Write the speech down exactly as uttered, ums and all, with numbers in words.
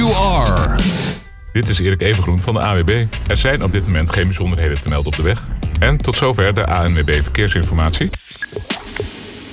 you are. Dit is Erik Evengroen van de A W B. Er zijn op dit moment geen bijzonderheden te melden op de weg. En tot zover de A N W B Verkeersinformatie.